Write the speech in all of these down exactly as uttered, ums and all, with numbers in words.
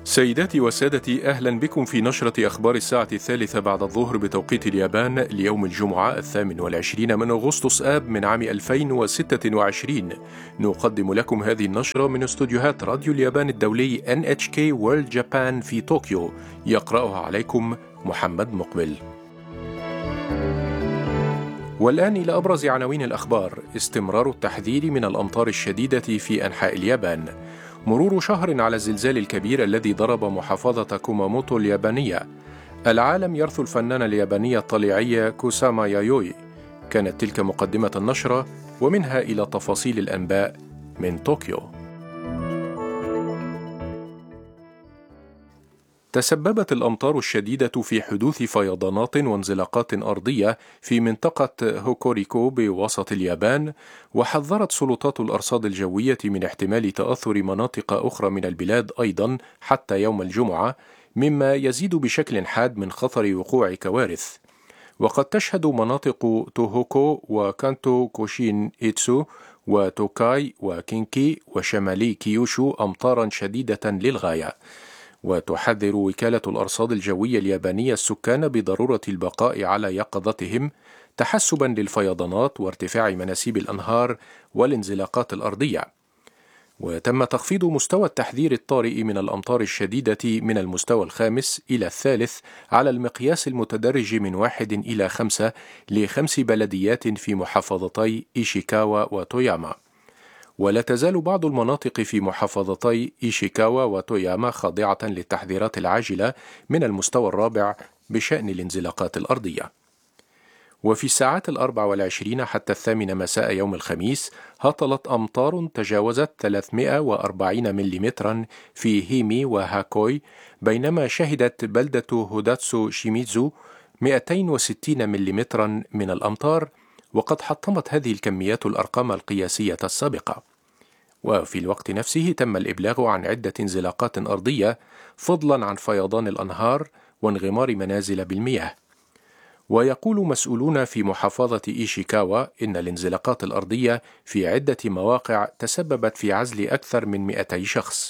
سيداتي وسادتي، أهلا بكم في نشرة أخبار الساعة الثالثة بعد الظهر بتوقيت اليابان ليوم الجمعة الثامن والعشرين من أغسطس آب من عام ألفين وستة وعشرين. نقدم لكم هذه النشرة من استوديوهات راديو اليابان الدولي إن إتش كي World Japan في طوكيو. يقرأها عليكم محمد مقبل. والآن إلى أبرز عناوين الأخبار. استمرار التحذير من الأمطار الشديدة في أنحاء اليابان. مرور شهر على الزلزال الكبير الذي ضرب محافظة كوماموتو اليابانية. العالم يرثو الفنان الياباني الطليعي كوساما يايوي. كانت تلك مقدمة النشرة، ومنها إلى تفاصيل الأنباء من طوكيو. تسببت الأمطار الشديدة في حدوث فيضانات وانزلاقات أرضية في منطقة هوكوريكو بوسط اليابان، وحذرت سلطات الأرصاد الجوية من احتمال تأثر مناطق أخرى من البلاد أيضا حتى يوم الجمعة، مما يزيد بشكل حاد من خطر وقوع كوارث. وقد تشهد مناطق توهوكو وكانتو كوشين إيتسو وتوكاي وكينكي وشمالي كيوشو أمطارا شديدة للغاية. وتحذر وكالة الأرصاد الجوية اليابانية السكان بضرورة البقاء على يقظتهم تحسبا للفيضانات وارتفاع مناسيب الأنهار والانزلاقات الأرضية. وتم تخفيض مستوى التحذير الطارئ من الأمطار الشديدة من المستوى الخامس إلى الثالث على المقياس المتدرج من واحد إلى خمسة لخمس بلديات في محافظتي إيشيكاوا وتوياما. ولا تزال بعض المناطق في محافظتي إيشيكاوا وتوياما خاضعة للتحذيرات العاجلة من المستوى الرابع بشأن الانزلاقات الأرضية. وفي الساعات الأربع والعشرين حتى الثامنة مساء يوم الخميس هطلت أمطار تجاوزت ثلاثمائة وأربعين مليمترا في هيمي وهاكوي، بينما شهدت بلدة هوداتسو شيميزو مئتين وستين مليمترا من الأمطار، وقد حطمت هذه الكميات الأرقام القياسية السابقة. وفي الوقت نفسه تم الإبلاغ عن عدة انزلاقات أرضية، فضلا عن فيضان الأنهار وانغمار منازل بالمياه. ويقول مسؤولون في محافظة إيشيكاوا إن الانزلاقات الأرضية في عدة مواقع تسببت في عزل أكثر من مئتي شخص.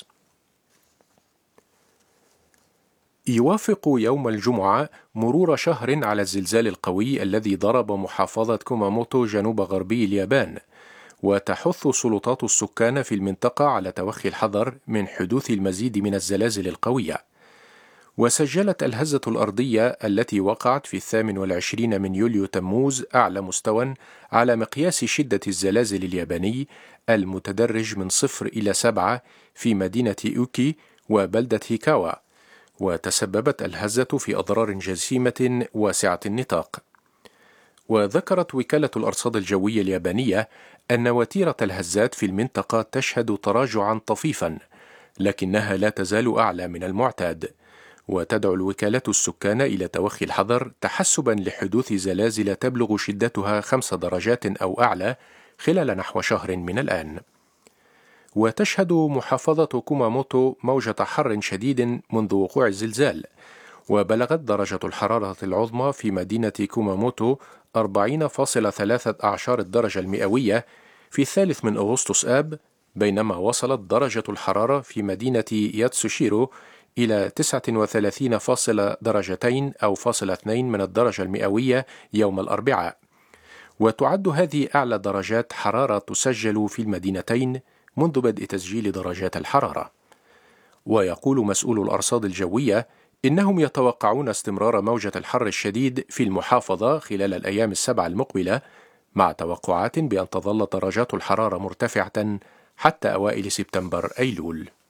يوافق يوم الجمعة مرور شهر على الزلزال القوي الذي ضرب محافظة كوماموتو جنوب غربي اليابان، وتحث سلطات السكان في المنطقة على توخي الحذر من حدوث المزيد من الزلازل القوية. وسجلت الهزة الأرضية التي وقعت في الثامن والعشرين من يوليو تموز أعلى مستوى على مقياس شدة الزلازل الياباني المتدرج من صفر إلى سبعة في مدينة أوكي وبلدة هيكاوا. وتسببت الهزة في أضرار جسيمة واسعة النطاق. وذكرت وكالة الأرصاد الجوية اليابانية أن وتيرة الهزات في المنطقة تشهد تراجعا طفيفا، لكنها لا تزال أعلى من المعتاد. وتدعو الوكالة السكان إلى توخي الحذر تحسبا لحدوث زلازل تبلغ شدتها خمس درجات أو أعلى خلال نحو شهر من الآن. وتشهد محافظة كوماموتو موجة حر شديد منذ وقوع الزلزال، وبلغت درجة الحرارة العظمى في مدينة كوماموتو أربعين فاصلة ثلاثة أعشار الدرجة المئوية في الثالث من أغسطس آب، بينما وصلت درجة الحرارة في مدينة ياتسوشيرو إلى تسعة وثلاثين فاصلة درجتين أو فاصلة اثنين من الدرجة المئوية يوم الأربعاء. وتعد هذه أعلى درجات حرارة تسجل في المدينتين منذ بدء تسجيل درجات الحرارة. ويقول مسؤول الأرصاد الجوية إنهم يتوقعون استمرار موجة الحر الشديد في المحافظة خلال الأيام السبع المقبلة، مع توقعات بأن تظل درجات الحرارة مرتفعة حتى أوائل سبتمبر أيلول.